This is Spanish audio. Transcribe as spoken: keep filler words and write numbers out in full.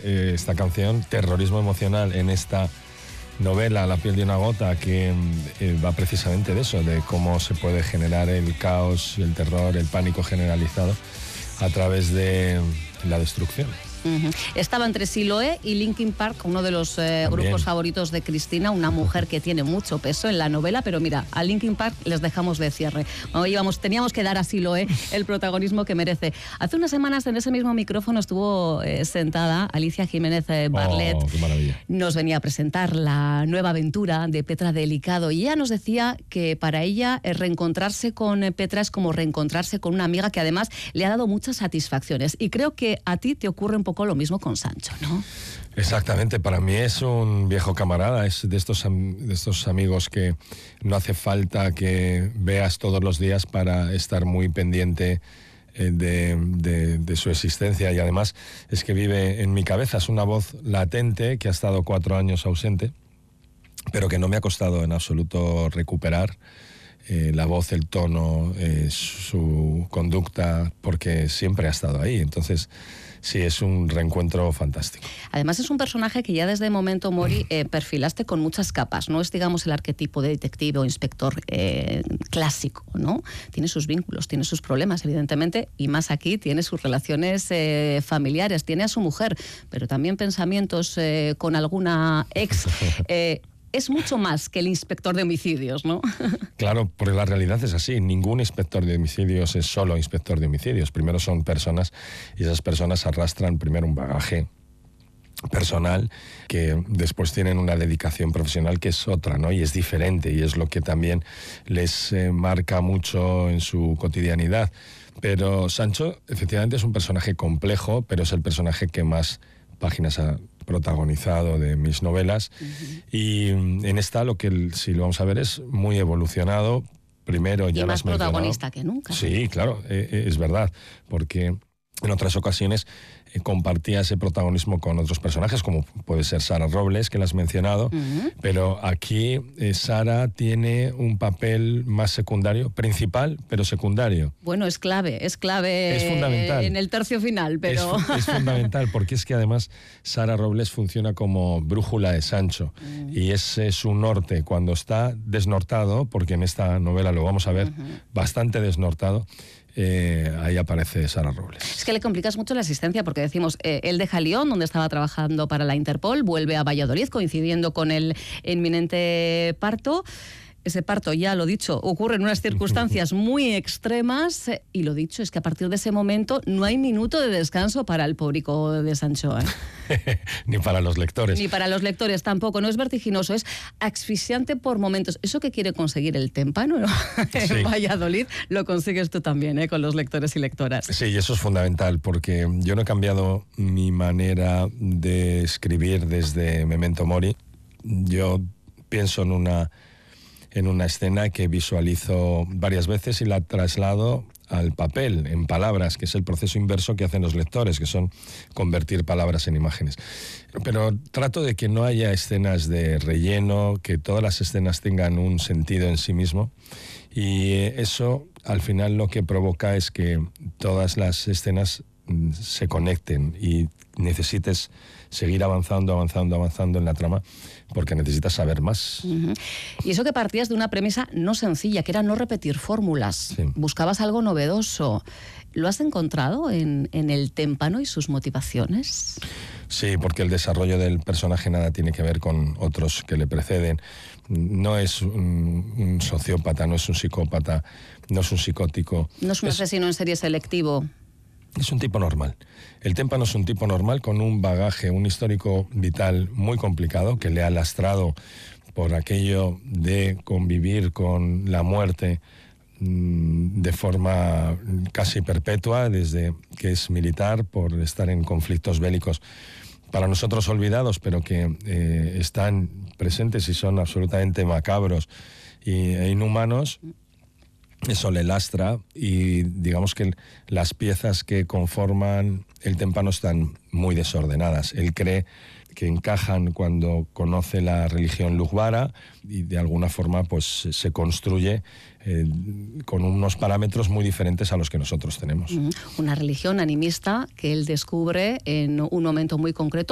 eh, esta canción, terrorismo emocional, en esta novela La piel de una gota, que eh, va precisamente de eso, de cómo se puede generar el caos, el terror, el pánico generalizado a través de la destrucción. Uh-huh. Estaba entre Siloé y Linkin Park, uno de los eh, grupos favoritos de Cristina, una mujer que tiene mucho peso en la novela, pero mira, a Linkin Park les dejamos de cierre. Bueno, íbamos, teníamos que dar a Siloé el protagonismo que merece. Hace unas semanas en ese mismo micrófono estuvo eh, sentada Alicia Jiménez eh, Barlet. Oh, qué maravilla. Nos venía a presentar la nueva aventura de Petra Delicado y ella nos decía que para ella eh, reencontrarse con eh, Petra es como reencontrarse con una amiga que además le ha dado muchas satisfacciones. Y creo que a ti te ocurre un poco lo mismo con Sancho, ¿no? Exactamente, para mí es un viejo camarada, es de estos, de estos amigos que no hace falta que veas todos los días para estar muy pendiente eh, de, de, de su existencia, y además es que vive en mi cabeza, es una voz latente que ha estado cuatro años ausente, pero que no me ha costado en absoluto recuperar. Eh, la voz, el tono, eh, su conducta, porque siempre ha estado ahí. Entonces, sí, es un reencuentro fantástico. Además, es un personaje que ya desde Memento Mori eh, perfilaste con muchas capas. No es, digamos, el arquetipo de detective o inspector eh, clásico, ¿no? Tiene sus vínculos, tiene sus problemas, evidentemente, y más aquí tiene sus relaciones eh, familiares, tiene a su mujer, pero también pensamientos eh, con alguna ex. Eh, Es mucho más que el inspector de homicidios, ¿no? Claro, porque la realidad es así. Ningún inspector de homicidios es solo inspector de homicidios. Primero son personas, y esas personas arrastran primero un bagaje personal, que después tienen una dedicación profesional que es otra, ¿no? Y es diferente, y es lo que también les eh, marca mucho en su cotidianidad. Pero Sancho, efectivamente, es un personaje complejo, pero es el personaje que más páginas ha protagonizado de mis novelas. Uh-huh. Y en esta, lo que si lo vamos a ver, es muy evolucionado. Primero ya y más lo has protagonista que nunca. Sí, claro, eh, es verdad, porque en otras ocasiones eh, compartía ese protagonismo con otros personajes, como puede ser Sara Robles, que la has mencionado, uh-huh. pero aquí eh, Sara tiene un papel más secundario, principal, pero secundario. Bueno, es clave, es clave es fundamental. En el tercio final, pero... Es, es fundamental, porque es que además Sara Robles funciona como brújula de Sancho, uh-huh. y ese es su norte cuando está desnortado, porque en esta novela lo vamos a ver uh-huh. bastante desnortado. Eh, ahí aparece Sara Robles. Es que le complicas mucho la asistencia, porque decimos, eh, él deja Lyon, donde estaba trabajando para la Interpol, vuelve a Valladolid coincidiendo con el inminente parto. Ese parto, ya lo dicho, ocurre en unas circunstancias muy extremas, y lo dicho es que a partir de ese momento no hay minuto de descanso para el público de Sancho, ¿eh? Ni para los lectores. Ni para los lectores tampoco, no es vertiginoso, es asfixiante por momentos. Eso que quiere conseguir el témpano, ¿no? Sí. En Valladolid lo consigues tú también, ¿eh? Con los lectores y lectoras. Sí, y eso es fundamental, porque yo no he cambiado mi manera de escribir desde Memento Mori. Yo pienso en una... en una escena que visualizo varias veces y la traslado al papel, en palabras, que es el proceso inverso que hacen los lectores, que son convertir palabras en imágenes. Pero trato de que no haya escenas de relleno, que todas las escenas tengan un sentido en sí mismo, y eso al final lo que provoca es que todas las escenas se conecten y necesites seguir avanzando, avanzando, avanzando en la trama, porque necesitas saber más. Uh-huh. Y eso que partías de una premisa no sencilla, que era no repetir fórmulas. Sí. Buscabas algo novedoso. ¿Lo has encontrado en, en el témpano y sus motivaciones? Sí, porque el desarrollo del personaje nada tiene que ver con otros que le preceden. No es un, un sociópata, no es un psicópata, no es un psicótico. No es un es... asesino en serie selectivo. Es un tipo normal. El témpano es un tipo normal con un bagaje, un histórico vital muy complicado que le ha lastrado por aquello de convivir con la muerte mmm, de forma casi perpetua desde que es militar, por estar en conflictos bélicos para nosotros olvidados, pero que eh, están presentes y son absolutamente macabros y, e inhumanos. Eso le lastra, y digamos que las piezas que conforman el témpano están muy desordenadas. Él cree que encajan cuando conoce la religión Lugbara, y de alguna forma pues se construye eh, con unos parámetros muy diferentes a los que nosotros tenemos. Una religión animista que él descubre en un momento muy concreto.